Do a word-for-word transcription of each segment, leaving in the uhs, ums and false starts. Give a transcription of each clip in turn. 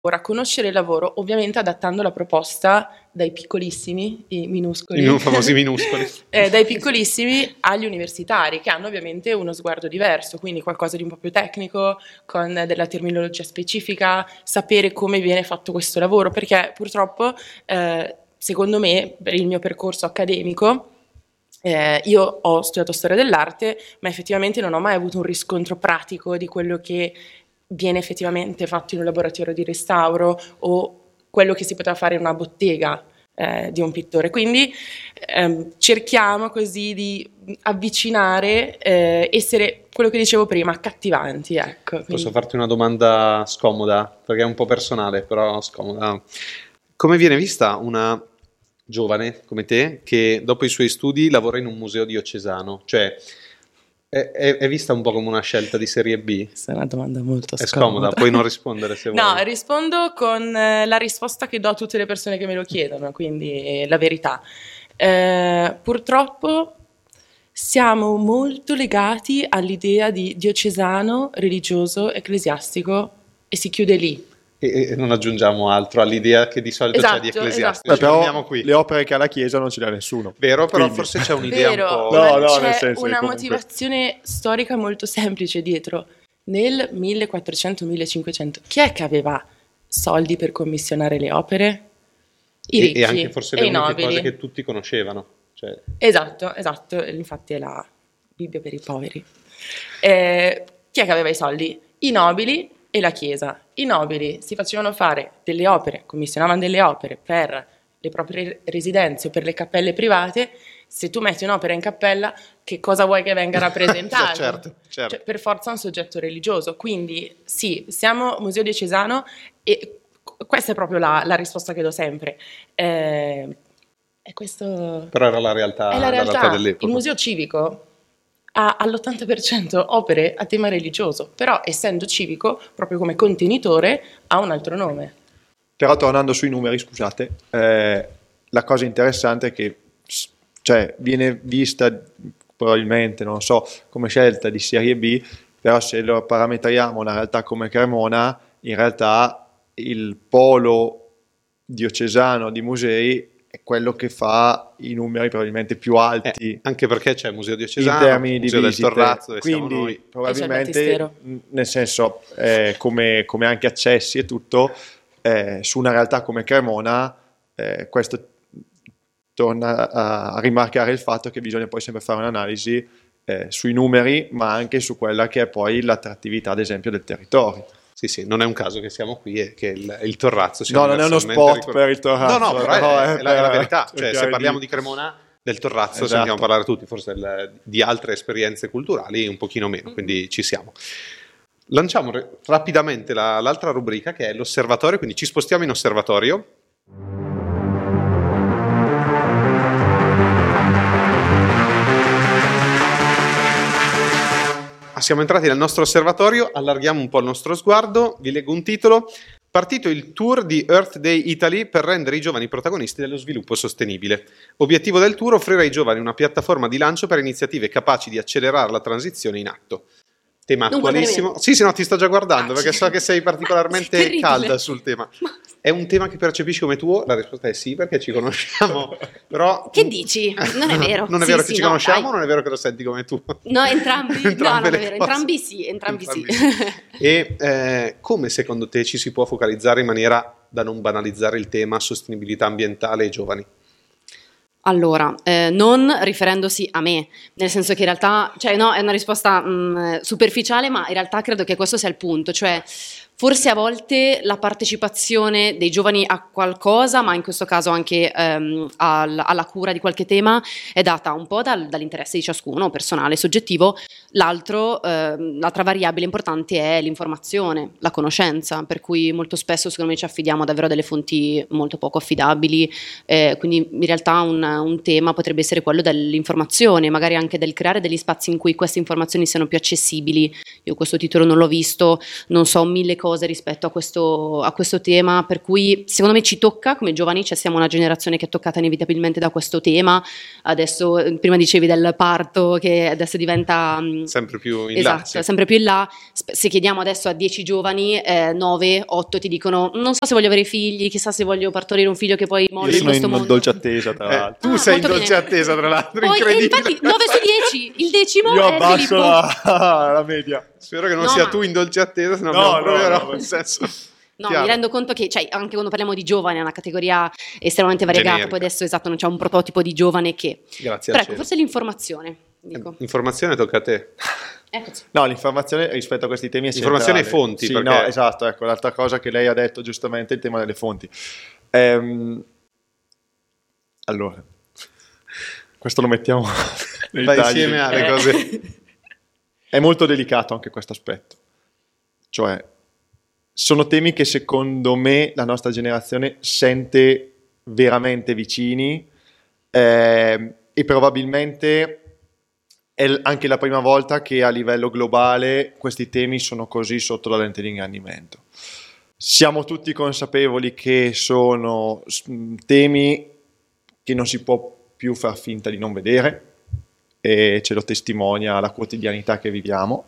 a conoscere il lavoro, ovviamente adattando la proposta dai piccolissimi, i minuscoli, i famosi minuscoli, eh, dai piccolissimi agli universitari, che hanno ovviamente uno sguardo diverso, quindi qualcosa di un po' più tecnico, con della terminologia specifica, sapere come viene fatto questo lavoro, perché purtroppo, eh, secondo me, per il mio percorso accademico, Eh, io ho studiato storia dell'arte, ma effettivamente non ho mai avuto un riscontro pratico di quello che viene effettivamente fatto in un laboratorio di restauro o quello che si poteva fare in una bottega eh, di un pittore. Quindi ehm, cerchiamo così di avvicinare, eh, essere, quello che dicevo prima, accattivanti. Ecco. Quindi... Posso farti una domanda scomoda, perché è un po' personale, però scomoda. Come viene vista una giovane come te che dopo i suoi studi lavora in un museo diocesano? Cioè è, è, è vista un po' come una scelta di serie B? Questa è una domanda molto scomoda. È scomoda, puoi non rispondere se vuoi. No, rispondo con eh, la risposta che do a tutte le persone che me lo chiedono, quindi eh, la verità. Eh, purtroppo siamo molto legati all'idea di diocesano, religioso, ecclesiastico e si chiude lì. E non aggiungiamo altro all'idea che di solito esatto, c'è di ecclesiastico. Esatto. Però qui. Le opere che ha la Chiesa non ce le ha nessuno. Vero, però Quindi. Forse c'è un'idea Vero, un po'... No, no, c'è nel senso una comunque... motivazione storica molto semplice dietro. Nel millequattrocento millecinquecento chi è che aveva soldi per commissionare le opere? I ricchi e, e anche forse e le i uniche nobili. cose che tutti conoscevano. Cioè... Esatto, esatto, infatti è la Bibbia per i poveri. Eh, chi è che aveva i soldi? I nobili e la Chiesa. I nobili si facevano fare delle opere, commissionavano delle opere per le proprie residenze o per le cappelle private. Se tu metti un'opera in cappella, che cosa vuoi che venga rappresentato? certo, certo. Cioè, per forza un soggetto religioso. Quindi sì, siamo Museo Diocesano e questa è proprio la, la risposta che do sempre. Eh, è questo... Però era la realtà, è la realtà. la realtà dell'epoca. Il museo civico ha all'ottanta per cento opere a tema religioso, però essendo civico, proprio come contenitore, ha un altro nome. Però tornando sui numeri, scusate, eh, la cosa interessante è che cioè, viene vista probabilmente, non so, come scelta di serie B, però se lo parametriamo una realtà come Cremona, in realtà il polo diocesano di musei è quello che fa i numeri probabilmente più alti, eh, anche perché c'è il Museo Diocesano, in termini di Museo visite. del Torrazzo, dove quindi siamo noi. probabilmente, nel senso, eh, come, come anche accessi e tutto, eh, su una realtà come Cremona, eh, questo torna a, a rimarcare il fatto che bisogna poi sempre fare un'analisi eh, sui numeri, ma anche su quella che è poi l'attrattività, ad esempio, del territorio. Sì, sì, non è un caso che siamo qui e che il, il Torrazzo sia no, non è uno spot ricor- per il Torrazzo. No, no, però no, è, è, è, la, è la verità. Cioè, se parliamo di... di Cremona, del Torrazzo, esatto. sentiamo parlare tutti, forse il, di altre esperienze culturali un pochino meno, quindi ci siamo. Lanciamo re- rapidamente la, l'altra rubrica, che è l'osservatorio, quindi ci spostiamo in osservatorio. Siamo entrati nel nostro osservatorio, allarghiamo un po' il nostro sguardo, vi leggo un titolo. Partito il tour di Earth Day Italy per rendere i giovani protagonisti dello sviluppo sostenibile. Obiettivo del tour: offrire ai giovani una piattaforma di lancio per iniziative capaci di accelerare la transizione in atto. Tema Non attualissimo. Sì, sì, no, ti sto già guardando, ah, perché so che sei particolarmente calda sul tema. Ma... È un tema che percepisci come tuo? La risposta è sì, perché ci conosciamo. Però... Che dici? Non è vero. Non è sì, vero sì, che ci no, conosciamo, dai. non è vero che lo senti come tu. No, entrambi. Entrambe no, non è le vero. cose. Entrambi sì, entrambi, entrambi sì. sì. E eh, come secondo te ci si può focalizzare in maniera da non banalizzare il tema sostenibilità ambientale ai giovani? Allora, eh, non riferendosi a me, nel senso che in realtà, cioè no, è una risposta mh, superficiale, ma in realtà credo che questo sia il punto, cioè forse a volte la partecipazione dei giovani a qualcosa, ma in questo caso anche ehm, al, alla cura di qualche tema, è data un po' dal, dall'interesse di ciascuno, personale, soggettivo. L'altro, ehm, l'altra variabile importante è l'informazione, la conoscenza, per cui molto spesso secondo me ci affidiamo davvero a delle fonti molto poco affidabili, eh, quindi in realtà un, un tema potrebbe essere quello dell'informazione, magari anche del creare degli spazi in cui queste informazioni siano più accessibili. Io questo titolo non l'ho visto, non so mille cose cose rispetto a questo, a questo tema, per cui secondo me ci tocca come giovani, cioè siamo una generazione che è toccata inevitabilmente da questo tema. Adesso, eh, prima dicevi del parto che adesso diventa mh, sempre più in esatto, là, sì. sempre più in là. Sp- se chiediamo adesso a dieci giovani, eh, nove, otto ti dicono non so se voglio avere figli, chissà se voglio partorire un figlio che poi Io molli in sono questo in mondo. dolce attesa, tra Eh, l'altro. tu Ah, sei in molto dolce bene. attesa, tra l'altro, Poi, eh, incredibile. infatti nove su dieci, il decimo Io è abbasso Filippo. la, la media. Spero che non No, sia ma- tu in dolce attesa, se no, No, abbiamo un no, problema, no, nel senso... No, Chiaro. mi rendo conto che, cioè, anche quando parliamo di giovane è una categoria estremamente variegata, Generica. poi adesso esatto non c'è un prototipo di giovane che... Grazie Però al ecco, cielo. forse l'informazione, dico. Informazione tocca a te. Eccoci. No, l'informazione rispetto a questi temi è Informazione e centrale. fonti, Sì, perché- no, esatto, ecco, l'altra cosa che lei ha detto giustamente è il tema delle fonti. Ehm, allora, questo lo mettiamo nei Va tagli. insieme alle Eh. cose... È molto delicato anche questo aspetto. Cioè, sono temi che secondo me la nostra generazione sente veramente vicini eh, e probabilmente è l- anche la prima volta che a livello globale questi temi sono così sotto la lente di ingrandimento. Siamo tutti consapevoli che sono s- mh, temi che non si può più far finta di non vedere e ce lo testimonia la quotidianità che viviamo.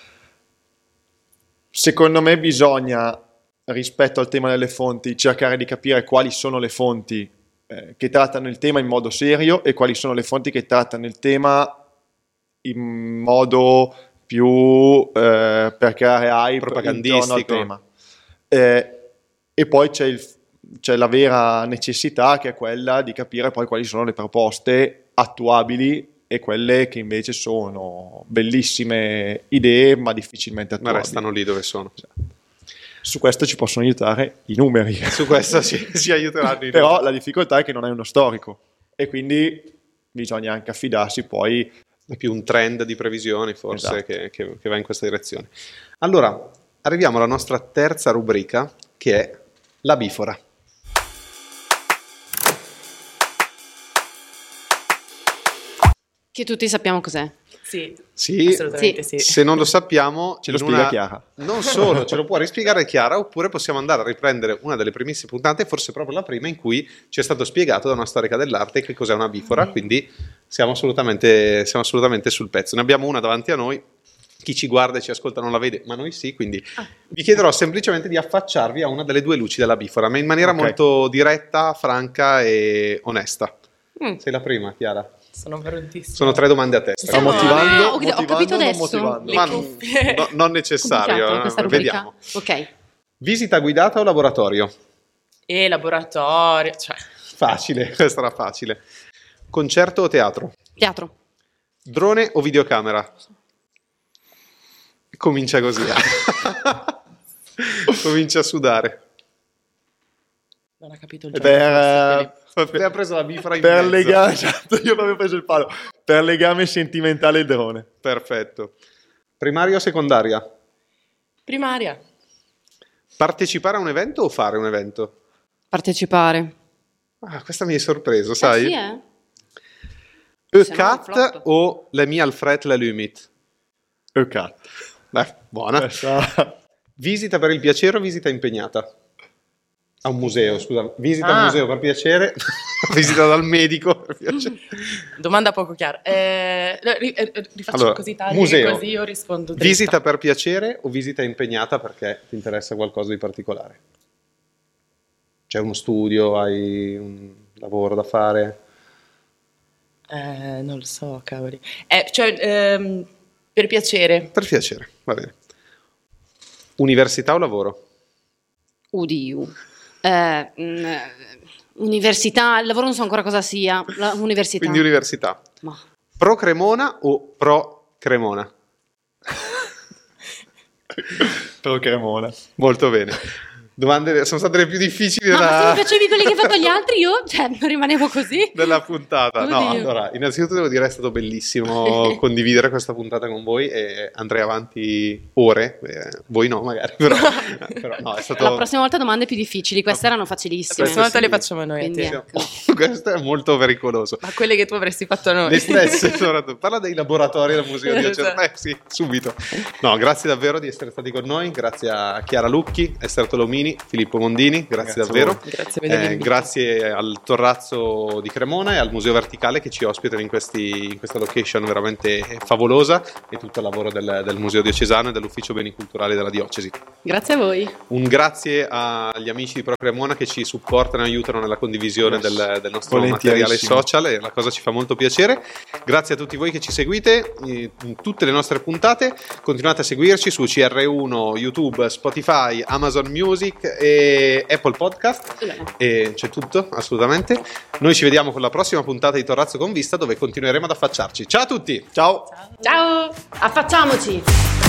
Secondo me bisogna, rispetto al tema delle fonti, cercare di capire quali sono le fonti eh, che trattano il tema in modo serio e quali sono le fonti che trattano il tema in modo più eh, per creare hype Propagandistico. intorno al tema. Eh, e poi c'è, il, c'è la vera necessità, che è quella di capire poi quali sono le proposte attuabili e quelle che invece sono bellissime idee ma difficilmente Ma attuabili. restano lì dove sono. Su questo ci possono aiutare i numeri. Su questo si, si aiuteranno i Però la difficoltà è che non è uno storico e quindi bisogna anche affidarsi poi. È più un trend di previsioni forse Esatto. che, che- che va in questa direzione. Allora, arriviamo alla nostra terza rubrica, che è la bifora. Che tutti sappiamo cos'è. Sì, Sì, assolutamente sì. se non lo sappiamo, Ce lo in spiega una- Chiara. Non solo, ce lo può rispiegare Chiara, oppure possiamo andare a riprendere una delle primissime puntate, forse proprio la prima, in cui ci è stato spiegato da una storica dell'arte che cos'è una bifora, quindi siamo assolutamente, siamo assolutamente sul pezzo. Ne abbiamo una davanti a noi, chi ci guarda e ci ascolta non la vede, ma noi sì, quindi vi chiederò semplicemente di affacciarvi a una delle due luci della bifora, ma in maniera Ok. molto diretta, franca e onesta. Mm. Sei la prima, Chiara? Sono prontissima. Sono tre domande a testa. Sta Siamo- motivando, Ah, ho- ho motivando capito o non adesso. motivando? Le Ma cuffie. no- non necessario, Complicato eh, questa rubrica. vediamo. Ok. Visita guidata o laboratorio? E laboratorio, cioè, Facile, questa era facile. Concerto o teatro? Teatro. Drone o videocamera? Comincia così. Comincia a sudare. non ha capito il Per, gioco. eh, Te ha preso la bifora in per mezzo. legame, esatto, io avevo preso il palo. Per legame sentimentale il drone. Perfetto. Primaria o secondaria? Primaria. Partecipare a un evento o fare un evento? Partecipare. Ah, questa mi hai sorpreso, sai? Eh sì, eh? E Se no, cat flop. o le mie Alfred la limit? Ok. Beh, buona. Questa- Visita per il piacere o visita impegnata? A un museo, scusa. Visita Ah. al museo per piacere, visita dal medico per piacere. Domanda poco chiara. Eh, ri- eh, rifaccio Allora, così tagli, museo. così io rispondo dritta. Visita per piacere o visita impegnata perché ti interessa qualcosa di particolare? C'è uno studio, hai un lavoro da fare? Eh, non lo so, cavoli. Eh, cioè, ehm, per piacere. Per piacere, va bene. Università o lavoro? Udiu. Eh, mm, eh, università, il lavoro non so ancora cosa sia. La, università. Quindi università. Ma Pro Cremona o pro Cremona? Però Cremona. Molto bene. Domande sono state le più difficili No, della... ma se mi piacevi quelli che hai fatto gli altri, io cioè, non rimanevo così. della puntata. No, Oddio. allora, innanzitutto devo dire è stato bellissimo condividere questa puntata con voi e andrei avanti ore, eh, voi no magari, però, però no, è stato... La prossima volta domande più difficili, queste erano La facilissime. prossima volta sì. le facciamo noi a Quindi, te. ecco. Questo è molto pericoloso. Ma quelle che tu avresti fatto a noi. Le stesse, soprattutto. Parla dei laboratori del Museo di Acerba. Esatto. Eh sì, subito. No, grazie davvero di essere stati con noi, grazie a Chiara Lucchi, Esther Tolomini, Filippo Mondini, grazie, Grazie a davvero. voi. Grazie per Eh, l'invito. grazie al Torrazzo di Cremona e al Museo Verticale che ci ospitano in, questi, in questa location veramente favolosa e tutto il lavoro del, del Museo Diocesano e dell'Ufficio Beni Culturali della Diocesi. Grazie a voi. Un grazie agli amici di Pro Cremona che ci supportano e aiutano nella condivisione del, del nostro materiale Volentierissimo. social e la cosa ci fa molto piacere. Grazie a tutti voi che ci seguite eh, in tutte le nostre puntate, continuate a seguirci su C R uno, YouTube, Spotify, Amazon Music e Apple Podcast e c'è tutto assolutamente. Noi ci vediamo con la prossima puntata di Torrazzo con Vista dove continueremo ad affacciarci. Ciao a tutti! Ciao! Ciao, affacciamoci.